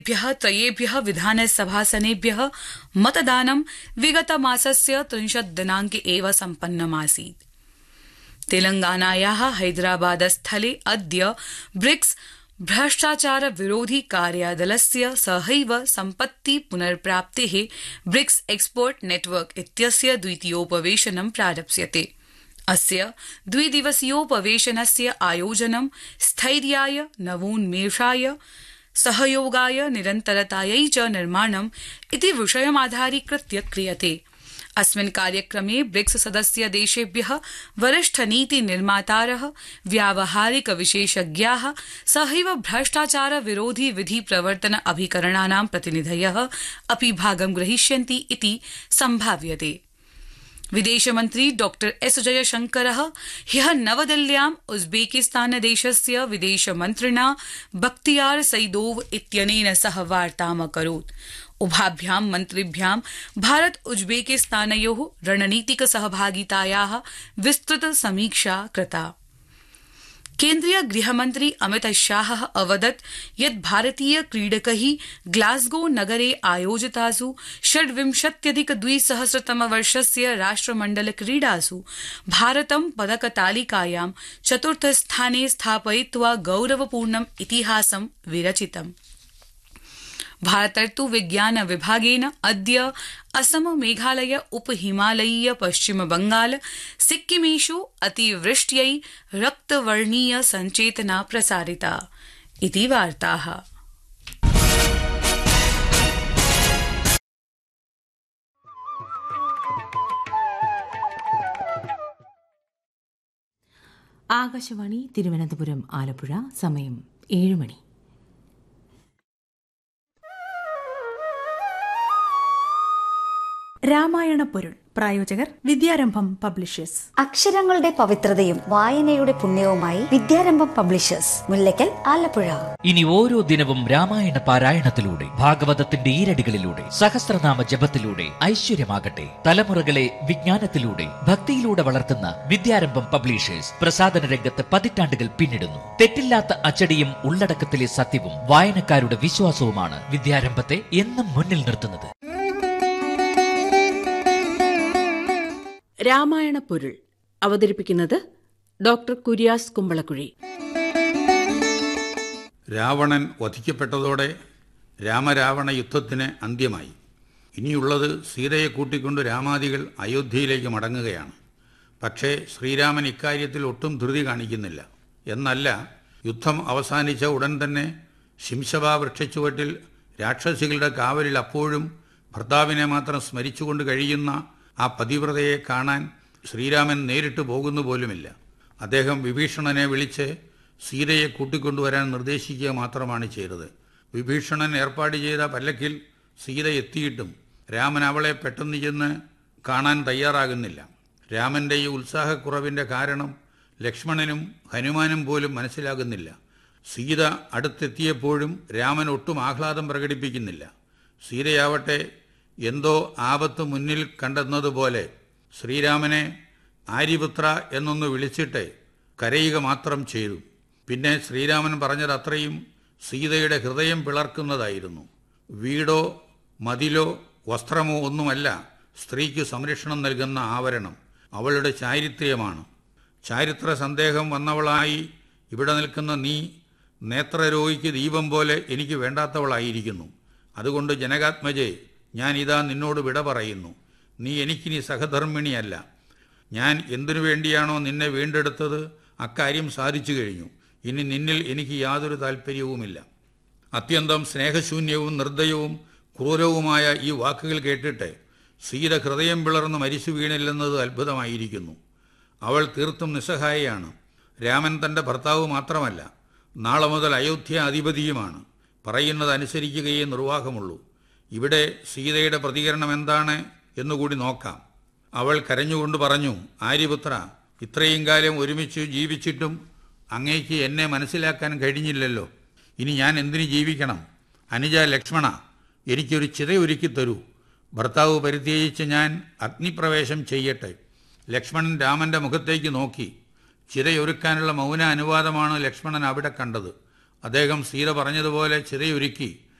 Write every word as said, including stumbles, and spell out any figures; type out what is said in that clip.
त्रयेभ्यः विधानसभासनेभ्यः मतदानं विगतमासस्य त्रिंशत् दिनाङ्के एव सम्पन्नमासीत्। तेलंगानायाः हैदराबादस्थले अद्य ब्रिक्स भ्रष्टाचार विरोधी कार्यादलस्य सहैव सम्पत्ति पुनर्प्राप्तेः ब्रिक्स एक्सपर्ट नेटवर्क इत्यस्य द्वितीयोपवेशनं प्रारप्स्यते। अस्य द्विदिवसीयोपवेशनस्य आयोजनं स्थैर्याय, नवोन्मेषाय, सहयोगाय, निरन्तरतायै च निर्माणम् इति विषयमाधारीकृत्य क्रियते। अस्मिन् कार्यक्रमे ब्रिक्स सदस्य देशेभ्यः वरिष्ठनीति निर्मातारः, व्यावहारिक विशेषज्ञाः सहैव भ्रष्टाचार विरोधी विधि प्रवर्तन अभिकरणानां प्रतिनिधयः अपि भागं ग्रहीष्यन्ति इति सम्भाव्यते। विदेशमन्त्री डॉक्टर एस जयशंकरः ह्यः नवदिल्ल्याम् उज्बेकिस्तानदेशस्य विदेशमन्त्रिणा बख्तियार सईदोव इत्यनेन सह वार्ताम् अकरोत्। उभाभ्यां मन्त्रिभ्यां भारत उज्बेकिस्तानयोः रणनीतिक सहभागितायाः विस्तृत समीक्षा कृता। केन्द्रीय गृहमन्त्री अमित शाहः अवदत् यत् भारतीय क्रीडकैः ग्लासगो नगरे आयोजितासु षड्विंशत्यधिक द्विसहस्रतमवर्षस्य राष्ट्रमण्डल क्रीडासु भारतं पदकतालिकायां चतुर्थस्थाने स्थापयित्वा गौरवपूर्णम् इतिहासं विरचितम्। भारतर्तु विज्ञान विभागेन अद्य असम, मेघालय, उपहिमालयीय, पश्चिम बंगाल, सिक्किमेषु अतिवृष्ट्यै रक्तवर्णीय संचेतना प्रसारिता इति वार्ताः। ആകാശവാണി തിരുവനന്തപുരം ആലപ്പുഴ സമയം ഏഴ് മണി. രാമായണ പൊരുൾ പ്രായോജകർ വിദ്യാരംഭം പബ്ലിഷേഴ്സ്. അക്ഷരങ്ങളുടെ പവിത്രതയും വായനയുടെ പുണ്യവുമായി വിദ്യാരംഭം പബ്ലിഷേഴ്സ്, മുല്ലയ്ക്കൽ, ആലപ്പുഴ. ഇനി ഓരോ ദിനവും രാമായണ പാരായണത്തിലൂടെ, ഭാഗവതത്തിന്റെ ഈരടികളിലൂടെ, സഹസ്രനാമ ജപത്തിലൂടെ ഐശ്വര്യമാകട്ടെ. തലമുറകളെ വിജ്ഞാനത്തിലൂടെ, ഭക്തിയിലൂടെ വളർത്തുന്ന വിദ്യാരംഭം പബ്ലിഷേഴ്സ് പ്രസാധന രംഗത്ത് പതിറ്റാണ്ടുകൾ പിന്നിടുന്നു. തെറ്റില്ലാത്ത അച്ചടിയും ഉള്ളടക്കത്തിലെ സത്യവും വായനക്കാരുടെ വിശ്വാസവുമാണ് വിദ്യാരംഭത്തെ എന്നും മുന്നിൽ നിർത്തുന്നത്. രാമായണ പൊരുൾ അവതരിപ്പിക്കുന്നത് ഡോക്ടർ കുര്യാസ് കുമ്പളക്കുഴി. രാവണൻ വധിക്കപ്പെട്ടതോടെ രാമരാവണ യുദ്ധത്തിന് അന്ത്യമായി. ഇനിയുള്ളത് സീതയെ കൂട്ടിക്കൊണ്ട് രാമാദികൾ അയോധ്യയിലേക്ക് മടങ്ങുകയാണ്. പക്ഷേ ശ്രീരാമൻ ഇക്കാര്യത്തിൽ ഒട്ടും ധൃതി കാണിക്കുന്നില്ല. എന്നല്ല, യുദ്ധം അവസാനിച്ച ഉടൻ തന്നെ ശിംശബാ വൃക്ഷച്ചുവട്ടിൽ രാക്ഷസികളുടെ കാവലിൽ അപ്പോഴും ഭർത്താവിനെ മാത്രം സ്മരിച്ചുകൊണ്ട് കഴിയുന്ന ആ പതിവ്രതയെ കാണാൻ ശ്രീരാമൻ നേരിട്ട് പോകുന്നു പോലുമില്ല. അദ്ദേഹം വിഭീഷണനെ വിളിച്ച് സീതയെ കൂട്ടിക്കൊണ്ടുവരാൻ നിർദ്ദേശിക്കുക മാത്രമാണ് ചെയ്തത്. വിഭീഷണൻ ഏർപ്പാട് ചെയ്ത പല്ലക്കിൽ സീത എത്തിയിട്ടും രാമൻ അവളെ പെട്ടെന്ന് ചെന്ന് കാണാൻ തയ്യാറാകുന്നില്ല. രാമൻ്റെ ഈ ഉത്സാഹക്കുറവിൻ്റെ കാരണം ലക്ഷ്മണനും ഹനുമാനും പോലും മനസ്സിലാകുന്നില്ല. സീത അടുത്തെത്തിയപ്പോഴും രാമൻ ഒട്ടും ആഹ്ലാദം പ്രകടിപ്പിക്കുന്നില്ല. സീതയാവട്ടെ എന്തോ ആപത്ത് മുന്നിൽ കണ്ടെന്നതുപോലെ ശ്രീരാമനെ ആര്യപുത്ര എന്നൊന്ന് വിളിച്ചിട്ട് കരയുക മാത്രം ചെയ്തു. പിന്നെ ശ്രീരാമൻ പറഞ്ഞത് അത്രയും സീതയുടെ ഹൃദയം പിളർക്കുന്നതായിരുന്നു. വീടോ മതിലോ വസ്ത്രമോ ഒന്നുമല്ല സ്ത്രീക്ക് സംരക്ഷണം നൽകുന്ന ആവരണം, അവളുടെ ചാരിത്ര്യമാണ്. ചാരിത്ര സന്ദേഹം വന്നവളായി ഇവിടെ നിൽക്കുന്ന നീ നേത്രരോഗിക്ക് ദീപം പോലെ എനിക്ക് വേണ്ടാത്തവളായിരിക്കുന്നു. അതുകൊണ്ട് ജനകാത്മജേ, ഞാൻ ഇതാ നിന്നോട് വിട പറയുന്നു. നീ എനിക്കിനി സഹധർമ്മിണിയല്ല. ഞാൻ എന്തിനു വേണ്ടിയാണോ നിന്നെ വീണ്ടെടുത്തത് അക്കാര്യം സാധിച്ചു കഴിഞ്ഞു. ഇനി നിന്നിൽ എനിക്ക് യാതൊരു താല്പര്യവുമില്ല. അത്യന്തം സ്നേഹശൂന്യവും നിർദ്ദയവും ക്രൂരവുമായ ഈ വാക്കുകൾ കേട്ടിട്ട് സീത ഹൃദയം പിളർന്ന് മരിച്ചു വീണില്ലെന്നത് അത്ഭുതമായിരിക്കുന്നു. അവൾ തീർത്തും നിസ്സഹായയാണ്. രാമൻ തൻ്റെ ഭർത്താവ് മാത്രമല്ല, നാളെ മുതൽ അയോധ്യ അധിപതിയുമാണ്. പറയുന്നത് അനുസരിക്കുകയേ നിർവാഹമുള്ളൂ. ഇവിടെ സീതയുടെ പ്രതികരണം എന്താണ് എന്നുകൂടി നോക്കാം. അവൾ കരഞ്ഞുകൊണ്ട് പറഞ്ഞു, ആര്യപുത്ര, ഇത്രയും കാലം ഒരുമിച്ച് ജീവിച്ചിട്ടും അങ്ങേക്ക് എന്നെ മനസ്സിലാക്കാൻ കഴിഞ്ഞില്ലല്ലോ. ഇനി ഞാൻ എന്തിനു ജീവിക്കണം? അനുജ ലക്ഷ്മണ, എനിക്കൊരു ചിതയൊരുക്കി തരൂ. ഭർത്താവ് പരിത്യജിച്ച് ഞാൻ അഗ്നിപ്രവേശം ചെയ്യട്ടെ. ലക്ഷ്മണൻ രാമൻ്റെ മുഖത്തേക്ക് നോക്കി. ചിതയൊരുക്കാനുള്ള മൗന അനുവാദമാണ് ലക്ഷ്മണൻ അവിടെ കണ്ടത്. അദ്ദേഹം സീത പറഞ്ഞതുപോലെ ചിതയൊരുക്കി